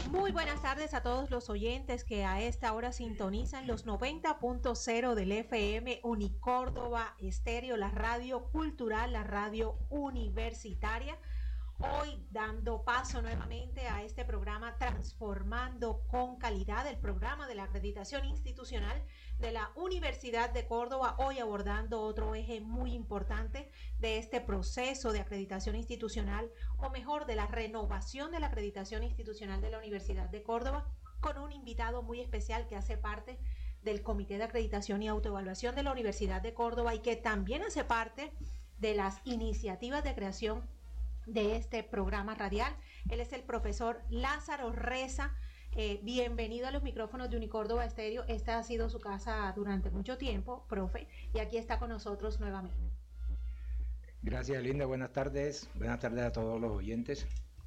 Muy buenas tardes a todos los oyentes que a esta hora sintonizan los 90.0 del FM Unicórdoba Estéreo, la radio cultural, la radio universitaria. Hoy dando paso nuevamente a este programa Transformando con Calidad, el programa de la acreditación institucional de la Universidad de Córdoba, hoy abordando otro eje muy importante de este proceso de acreditación institucional, o mejor, de la renovación de la acreditación institucional de la Universidad de Córdoba, con un invitado muy especial que hace parte del Comité de Acreditación y Autoevaluación de la Universidad de Córdoba y que también hace parte de las iniciativas de creación de este programa radial. Él es el profesor Lázaro Reza. Bienvenido a los micrófonos de Unicórdoba Estéreo. Esta ha sido su casa durante mucho tiempo, profe, y aquí está con nosotros nuevamente. Gracias, Linda. Buenas tardes a todos los oyentes.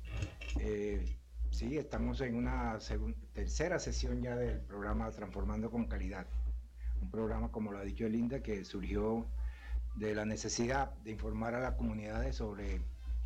Sí, estamos en una tercera sesión ya del programa Transformando con Calidad. Un programa, como lo ha dicho Linda, que surgió de la necesidad de informar a las comunidades sobre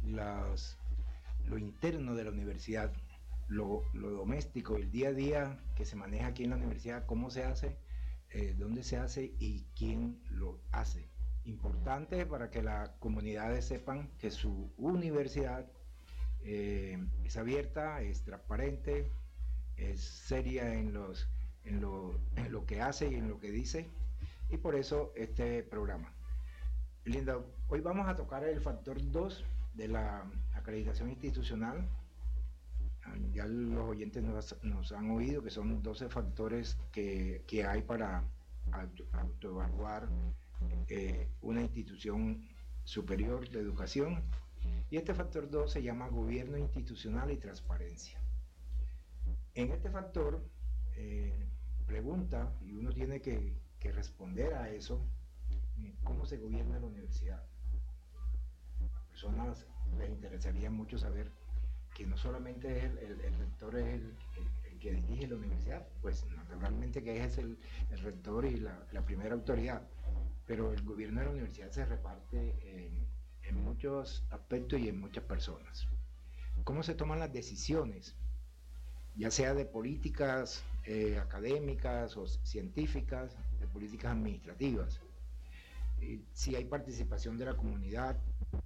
lo interno de la universidad, lo doméstico, el día a día que se maneja aquí en la universidad, cómo se hace, dónde se hace y quién lo hace. Importante para que las comunidades sepan que su universidad es abierta, es transparente, es seria en lo que hace y en lo que dice, y por eso este programa. Linda, hoy vamos a tocar el factor 2 de la acreditación institucional. Ya los oyentes nos han oído que son 12 factores que hay para autoevaluar una institución superior de educación, y este factor 2 se llama gobierno institucional y transparencia. En este factor pregunta, y uno tiene que responder a eso: ¿cómo se gobierna la universidad? A las personas les interesaría mucho saber que no solamente el rector es el que dirige la universidad, pues naturalmente que es el rector y la primera autoridad, pero el gobierno de la universidad se reparte en muchos aspectos y en muchas personas. ¿Cómo se toman las decisiones, ya sea de políticas académicas o científicas, de políticas administrativas? Si hay participación de la comunidad,